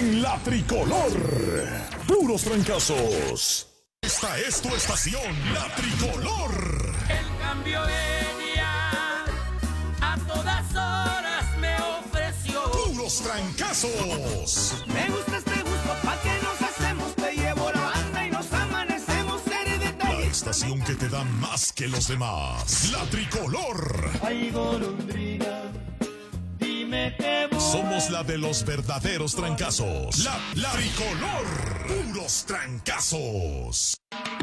en La Tricolor. Puros trancazos. Esta es tu estación, La Tricolor. El cambio venía, a todas horas me ofreció. Puros trancazos. Me gusta este gusto, pa' que nos hacemos, te llevo la banda y nos amanecemos La estación que te da más que los demás. La Tricolor. Ay, golondrina, dime qué voy. Somos la de los verdaderos trancazos. La Tricolor. Puros trancazos.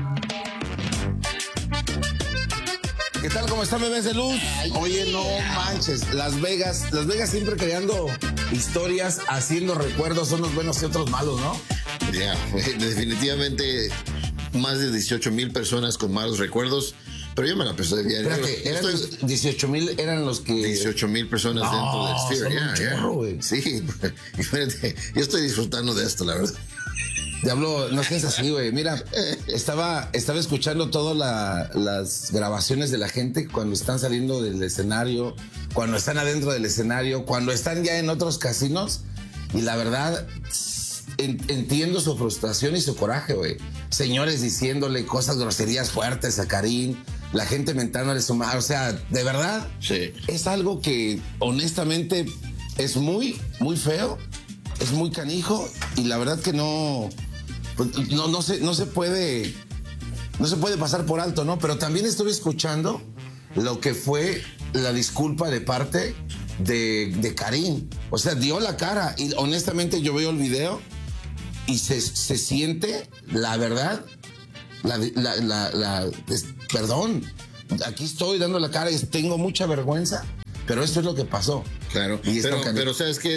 ¿Qué tal? ¿Cómo están, bebés de luz? Oye, no manches, Las Vegas siempre creando historias, haciendo recuerdos, unos buenos y otros malos, ¿no? Ya, definitivamente más de 18,000 personas con malos recuerdos, pero yo me la pasé bien. Espérate, eran 18,000 eran los que... 18,000 personas dentro del Sphere, son un chorro, güey. Sí, espérate, yo estoy disfrutando de esto, la verdad. Diablo, no seas así, güey. Mira, estaba escuchando todas las grabaciones de la gente cuando están saliendo del escenario, cuando están adentro del escenario, cuando están ya en otros casinos. Y la verdad, entiendo su frustración y su coraje, güey. Señores diciéndole cosas, groserías fuertes a Karim, la gente mentándole su madre. O sea, de verdad, sí, es algo que honestamente es muy, muy feo, es muy canijo y la verdad que no se puede pasar por alto, ¿no? Pero también estuve escuchando lo que fue la disculpa de parte de Karim. O sea, dio la cara y honestamente yo veo el video y se siente, la verdad, perdón, aquí estoy dando la cara y tengo mucha vergüenza, pero esto es lo que pasó. Claro, pero sabes que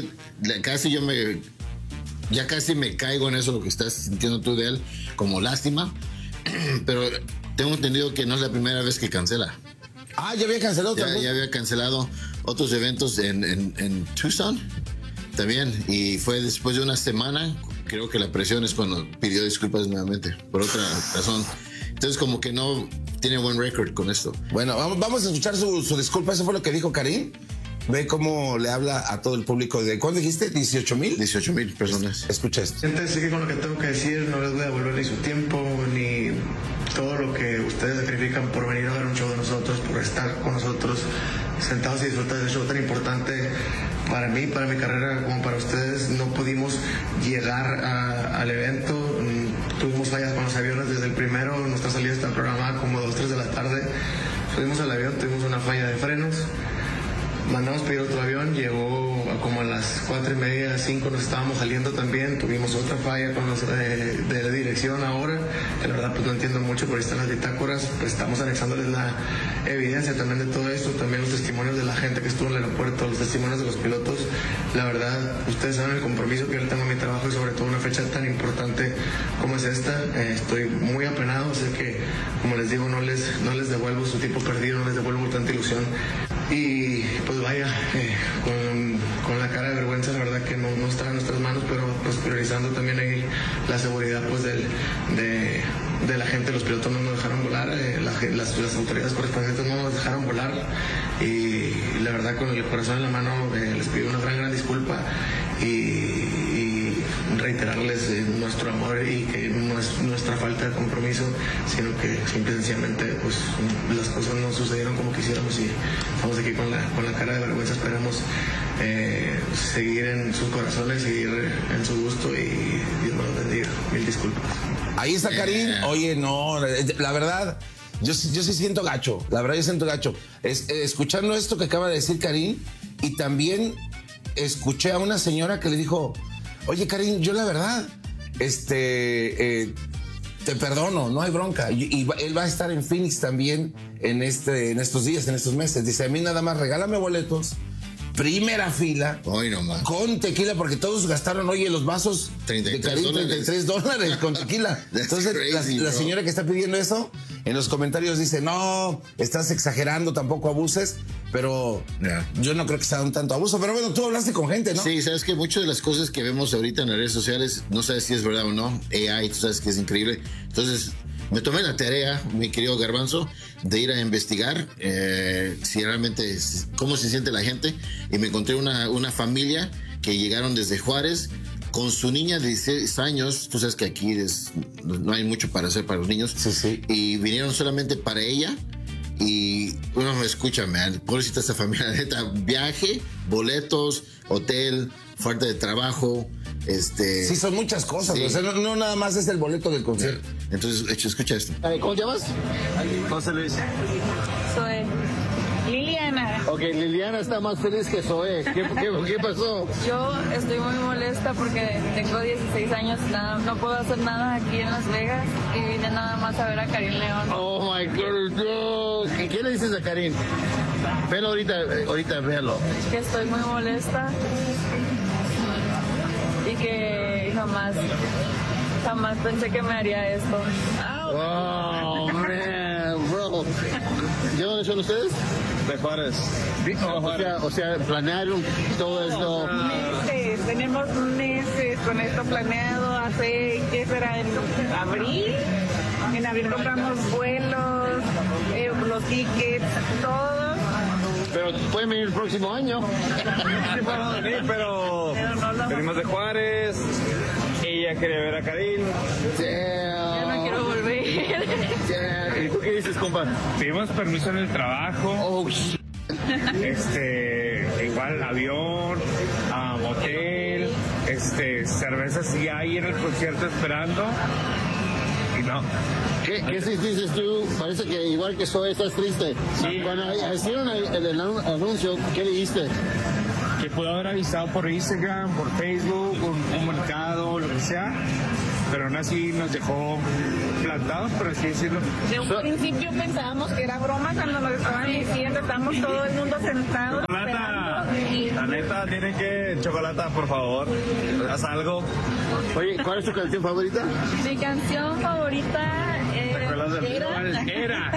ya casi me caigo en eso, lo que estás sintiendo tú de él, como lástima, pero tengo entendido que no es la primera vez que cancela. Ah, ya había cancelado también. Ya había cancelado otros eventos en Tucson también, y fue después de una semana. Creo que la presión es cuando pidió disculpas nuevamente, por otra razón. Entonces como que no tiene buen récord con esto. Bueno, vamos a escuchar su disculpa. Eso fue lo que dijo Karim. Ve cómo le habla a todo el público. ¿De cuándo dijiste? ¿18,000? 18,000 personas. Escucha esto. Gente, sé que con lo que tengo que decir no les voy a devolver ni su tiempo, ni todo lo que ustedes sacrifican por venir a ver un show de nosotros, por estar con nosotros sentados y disfrutar de un show tan importante para mí, para mi carrera, como para ustedes. No pudimos llegar al evento. Tuvimos fallas con los aviones desde el primero. Nuestra salida está programada como 2, 3 de la tarde. Subimos al avión, tuvimos una falla de frenos. Mandamos pedir otro avión, llegó como a las 4:30, 5 nos estábamos saliendo también, tuvimos otra falla con los de la dirección ahora, que la verdad pues no entiendo mucho, pero ahí están las bitácoras, pues estamos anexándoles la evidencia también de todo esto, también los testimonios de la gente que estuvo en el aeropuerto, los testimonios de los pilotos. La verdad, ustedes saben el compromiso que yo le tengo a mi trabajo y sobre todo una fecha tan importante como es esta. Estoy muy apenado, sé que, como les digo, no les devuelvo su tiempo perdido, no les devuelvo tanta ilusión. Y pues vaya, con la cara de vergüenza, la verdad que no está en nuestras manos, pero pues priorizando también ahí la seguridad pues de la gente. Los pilotos no nos dejaron volar, las autoridades correspondientes no nos dejaron volar, y la verdad con el corazón en la mano les pido una gran disculpa y reiterarles nuestro amor y que no es nuestra falta de compromiso, sino que simple y sencillamente pues las cosas no sucedieron como quisiéramos y estamos aquí con la cara de vergüenza. Esperamos seguir en sus corazones, seguir en su gusto y Dios nos bendiga. Mil disculpas. Ahí está Karim. Oye, no, la verdad, yo sí siento gacho. La verdad, yo siento gacho. Escuchando esto que acaba de decir Karim, y también escuché a una señora que le dijo: oye, Karim, yo la verdad, te perdono, no hay bronca. Y él va a estar en Phoenix también en estos días, en estos meses. Dice, a mí nada más regálame boletos, primera fila, con tequila, porque todos gastaron, oye, los vasos de Karim, $33 con tequila. Entonces, crazy, la señora que está pidiendo eso, en los comentarios dice, no, estás exagerando, tampoco abuses. Pero yo no creo que sea un tanto abuso. Pero bueno, tú hablaste con gente, ¿no? Sí, sabes que muchas de las cosas que vemos ahorita en las redes sociales, no sabes si es verdad o no. AI, tú sabes que es increíble. Entonces, me tomé la tarea, mi querido Garbanzo, de ir a investigar si realmente, cómo se siente la gente. Y me encontré una familia que llegaron desde Juárez con su niña de 16 años. Tú sabes que aquí no hay mucho para hacer para los niños. Sí. Y vinieron solamente para ella. Y bueno, escúchame, pobrecita esta familia, neta, viaje, boletos, hotel, falta de trabajo, Sí, son muchas cosas, sí. O sea, no nada más es el boleto del concierto. Entonces, escucha esto. ¿Cómo te llamas? José Luis. Soy Liliana. Ok, Liliana está más feliz que Zoe. ¿Qué pasó? Yo estoy muy molesta porque tengo 16 años, no puedo hacer nada aquí en Las Vegas y vine nada más a ver a Karim León. Oh my God. ¿Qué le dices a Karim? Velo ahorita véalo. Que estoy muy molesta y que jamás pensé que me haría esto. Oh, man, bro. ¿De dónde son ustedes? De Juárez. O sea, planearon todo esto. Meses, tenemos meses con esto planeado. Hace, ¿qué será? ¿En abril? En abril compramos vuelos, los tickets, todo. Pero pueden venir el próximo año. Sí podemos venir, pero venimos de Juárez. Ella quería ver a Karim. Ya no quiero volver. ¿Y tú qué dices, compa? Pedimos permiso en el trabajo. Oh, shit. Igual avión, hotel, cervezas sí hay en el concierto esperando. Y no. ¿Qué dices tú? Parece que igual que Zoe estás triste. Sí. Cuando hicieron el anuncio, ¿qué dijiste? Que pudo haber avisado por Instagram, por Facebook, un comunicado, lo que sea, pero aún así nos dejó plantados, por así decirlo. De un principio pensábamos que era broma cuando nos estaban diciendo, estamos todo el mundo sentado. Chocolata, la neta, tiene que, Chocolata, por favor, haz algo. Oye, ¿cuál es tu canción favorita? Mi canción favorita Era.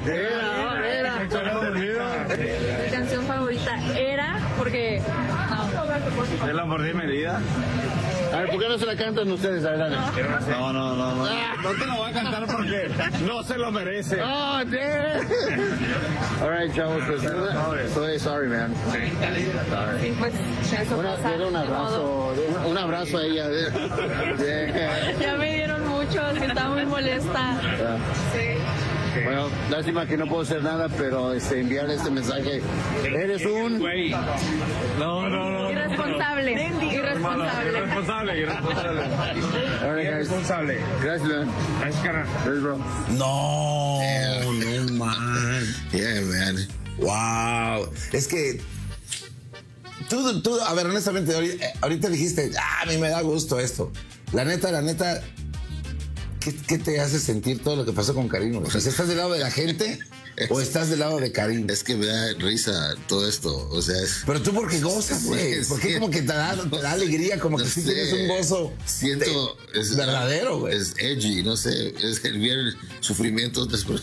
Mi canción favorita era porque Es la mordida medida. A ver, ¿por qué no se la cantan ustedes? A ver, dale. No. No te lo voy a cantar porque no se lo merece. Oh, damn. All right, chavos, pues, sorry, man. sí, pues eso pasa. Era un abrazo a ella. Ya me dieron mucho, que estaba muy molesta. Sí. Bueno, lástima que no puedo hacer nada, pero enviarle este mensaje. Eres un... Güey. No. Irresponsable. Irresponsable. All right, guys. Irresponsable. Gracias, man. Gracias, cara. Gracias, bro. No, man. Yeah, man. Wow. Es que tú, a ver, honestamente, ahorita dijiste, a mí me da gusto esto. La neta, ¿qué te hace sentir todo lo que pasó con Karim? O sea, ¿estás del lado de la gente o estás del lado de Karim? Es que me da risa todo esto, o sea, es... Pero tú porque gozas, güey. Porque como que te da alegría, como que sí tienes un gozo verdadero, güey. Es edgy, no sé, es el ver sufrimiento después.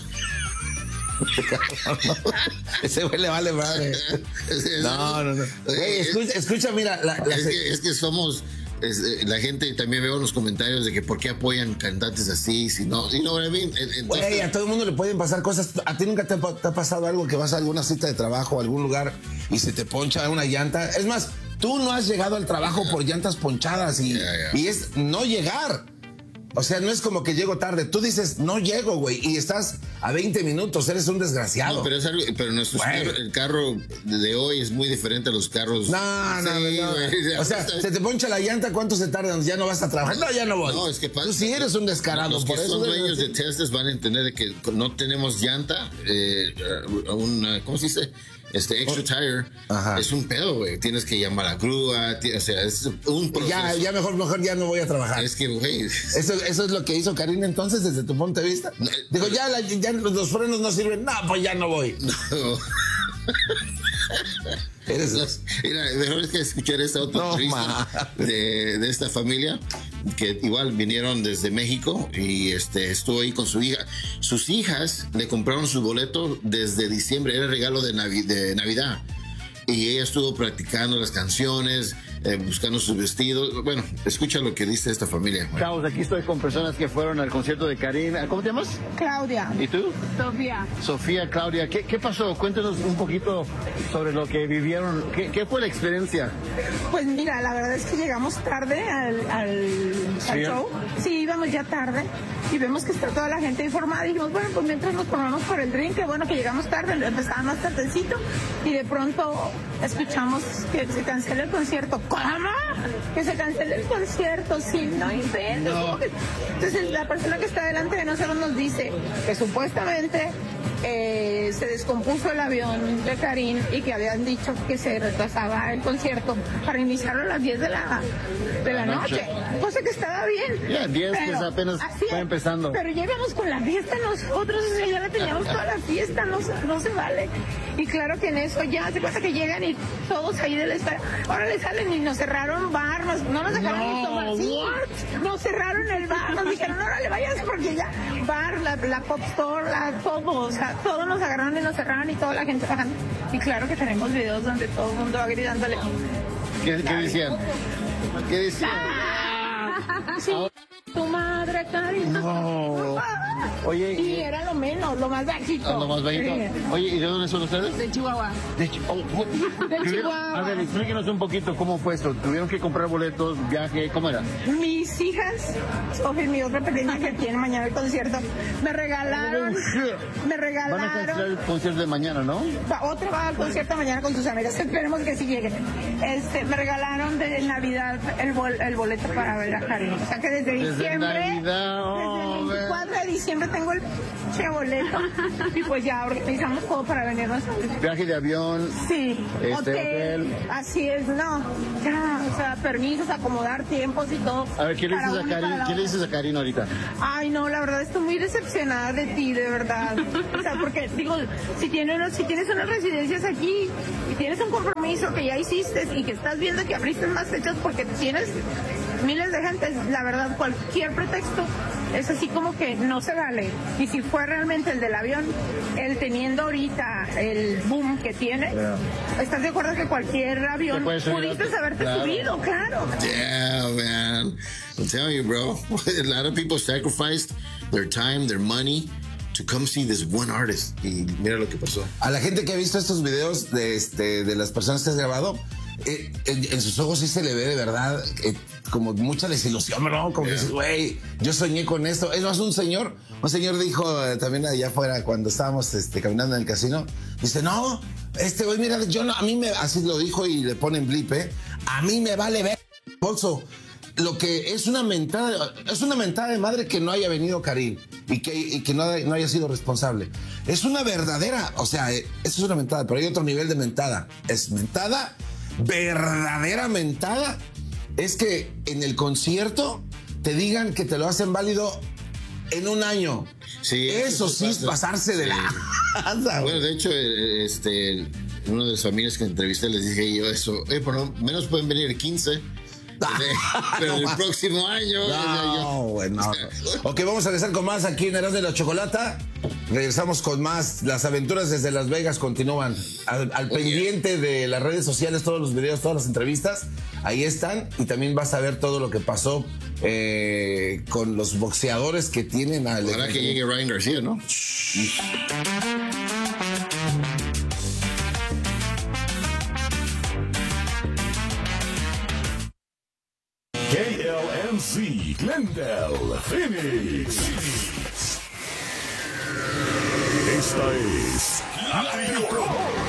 Ese güey le vale madre. No. Güey, escucha, mira. Es que somos... la gente también veo en los comentarios de que por qué apoyan cantantes así, si no, Güey, a todo el mundo le pueden pasar cosas. ¿A ti nunca te ha pasado algo que vas a alguna cita de trabajo, a algún lugar y se te poncha una llanta? Es más, tú no has llegado al trabajo por llantas ponchadas y es no llegar. O sea, no es como que llego tarde. Tú dices, no llego, güey, y estás a 20 minutos, eres un desgraciado. No, pero el carro de hoy es muy diferente a los carros. No. Güey. O sea, se te poncha la llanta, ¿cuánto se tardan? ¿Ya no vas a trabajar? No, ya no voy. No, es que pasa. Tú sí eres un descarado. Los por que eso son dueños de Teslas van a entender de que no tenemos llanta, ¿cómo se dice? Extra tire. Ajá. Es un pedo, güey. Tienes que llamar a grúa, o sea, es un proceso. Ya mejor ya no voy a trabajar. Es que, güey. Eso es lo que hizo Karim entonces, desde tu punto de vista. Digo, ya los frenos no sirven. No, pues ya no voy. No. Mira, mejor es que escuchar esta otra entrevista de esta familia que igual vinieron desde México y estuvo ahí con su hija. Sus hijas le compraron su boleto desde diciembre, era el regalo de Navidad. Y ella estuvo practicando las canciones, buscando sus vestidos. Bueno, escucha lo que dice esta familia. Chavos, aquí estoy con personas que fueron al concierto de Karim. ¿Cómo te llamas? Claudia. ¿Y tú? Sofía. Sofía, Claudia. ¿Qué pasó? Cuéntanos un poquito sobre lo que vivieron. ¿Qué fue la experiencia? Pues mira, la verdad es que llegamos tarde al show. Sí, íbamos ya tarde y vemos que está toda la gente informada. Y dijimos, bueno, pues mientras nos formamos por el drink, que bueno que llegamos tarde, empezaba más tardecito y de pronto escuchamos que se cancela el concierto. ¿Cómo? Que se cancela el concierto, sí, no inventes. No. Entonces la persona que está delante de nosotros nos dice que supuestamente se descompuso el avión de Karim y que habían dicho que se retrasaba el concierto para iniciarlo a las 10 de la noche, cosa que estaba bien. Ya, 10 pues apenas fue empezando. Pero ya íbamos con la fiesta nosotros, o sea, ya la teníamos toda la fiesta, no se vale. Y claro que en eso ya se cuenta que llegan y todos ahí del estadio, ahora le salen y nos cerraron bar, no nos dejaron ni tomar, sí, nos cerraron el bar, nos dijeron, órale, váyanse porque ya, bar, la pop store, todo, o sea, todos nos agarraron y nos cerraron y toda la gente bajando. Y claro que tenemos videos donde todo el mundo va gritándole. ¿Qué decían? ¿Qué decían? Sí, tu madre, Karim. No. Oye, y era lo más bajito. Lo más bajito. Oye, ¿y de dónde son ustedes? De Chihuahua. De Chihuahua. A ver, explíquenos un poquito cómo fue esto. ¿Tuvieron que comprar boletos, viaje? ¿Cómo era? Mis hijas, Sofía, mi otra pequeña que tiene mañana el concierto, me regalaron. Van a cancelar el concierto de mañana, ¿no? Otra va al concierto mañana con sus amigas. Esperemos que sí lleguen. Me regalaron de Navidad el boleto para ver a Karim. O sea que desde diciembre, desde el 24 de diciembre tengo el boleto y pues ya organizamos todo para venirnos. Viaje de avión. Sí, hotel. Así es, no, ya, o sea, permisos, acomodar tiempos y todo. A ver, ¿qué le dices a Karim ahorita? Ay, no, la verdad estoy muy decepcionada de ti, de verdad. O sea, porque digo, si tienes unas residencias aquí y tienes un compromiso que ya hiciste y que estás viendo que abriste más fechas porque tienes miles de gente, la verdad, cualquier pretexto es así como que no se vale. Y si fue realmente el del avión, el teniendo ahorita el boom que tiene, ¿estás de acuerdo que cualquier avión pudiste haberte subido? Claro. Yeah, man. I'm telling you, bro. A lot of people sacrificed their time, their money to come see this one artist. Y mira lo que pasó. A la gente que ha visto estos videos de las personas que has grabado, en sus ojos sí se le ve de verdad como mucha desilusión, ¿no? Como que dices, güey, yo soñé con esto. Es más, un señor dijo también allá afuera cuando estábamos caminando en el casino, dice, no, güey, mira, así lo dijo y le ponen blip, a mí me vale ver bolso. Lo que es una mentada de madre que no haya venido Karim y que no haya sido responsable. Es una verdadera, o sea, eso es una mentada, pero hay otro nivel de mentada. Es mentada, verdadera mentada, es que en el concierto te digan que te lo hacen válido en un año. Sí, eso sí es pasarse de la... Bueno, de hecho, una de las familias que entrevisté les dije yo eso, por lo menos pueden venir el 15. Pero el próximo año. Bueno. Ok, vamos a regresar con más aquí en Erasmo de la Chocolata. Regresamos con más. Las aventuras desde Las Vegas continúan. Al pendiente de las redes sociales, todos los videos, todas las entrevistas, ahí están. Y también vas a ver todo lo que pasó con los boxeadores que tienen al. Ojalá que llegue Ryan García, ¿no? KLMC, Glendale, Phoenix. Esta es La Tricolor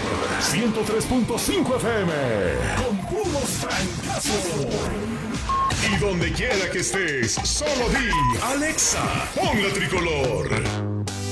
103.5 FM con puros francazos. Y donde quiera que estés, solo di Alexa, pon La Tricolor.